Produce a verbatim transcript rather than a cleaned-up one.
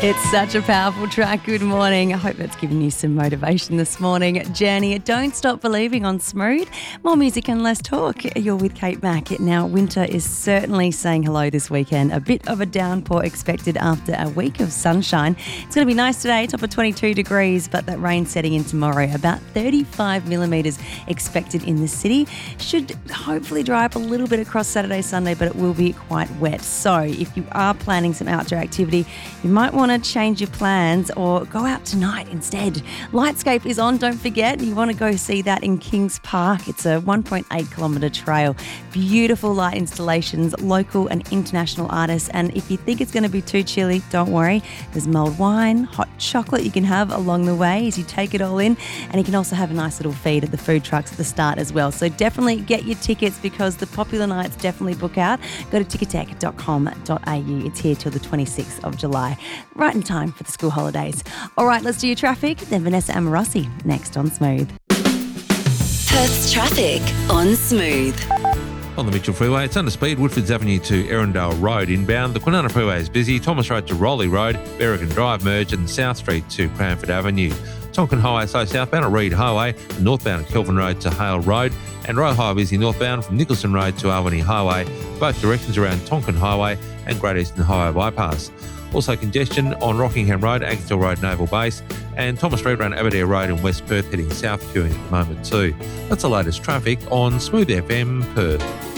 It's such a powerful track. Good morning. I hope that's given you some motivation this morning. Journey, Don't Stop Believing on Smooth. More music and less talk. You're with Kate Mack. Now, winter is certainly saying hello this weekend. A bit of a downpour expected after a week of sunshine. It's going to be nice today, top of twenty-two degrees, but that rain setting in tomorrow. About thirty-five millimetres expected in the city. Should hopefully dry up a little bit across Saturday, Sunday, but it will be quite wet. So if you are planning some outdoor activity, you might want to change your plans or go out tonight instead. Lightscape is on, don't forget. You want to go see that in Kings Park. It's a one point eight kilometre trail. Beautiful light installations, local and international artists. And if you think it's going to be too chilly, don't worry. There's mulled wine, hot chocolate you can have along the way as you take it all in. And you can also have a nice little feed at the food trucks at the start as well. So definitely get your tickets because the popular nights definitely book out. Go to ticketek dot com dot a u. It's here till the twenty-sixth of July. Right in time for the school holidays. All right, let's do your traffic. Then Vanessa Amorossi next on Smooth. Perth's traffic on Smooth. On the Mitchell Freeway, it's under speed, Woodfords Avenue to Erindale Road inbound. The Kwinana Freeway is busy. Thomas Road to Rowley Road, Berrigan Drive merge, and South Street to Cranford Avenue. Tonkin Highway so southbound at Reed Highway, and northbound at Kelvin Road to Hale Road, and Royal Highway busy northbound from Nicholson Road to Albany Highway, both directions around Tonkin Highway and Great Eastern Highway bypass. Also congestion on Rockingham Road, Aggiesville Road, Naval Base, and Thomas Street around Aberdare Road in West Perth heading south queuing at the moment too. That's the latest traffic on Smooth F M Perth.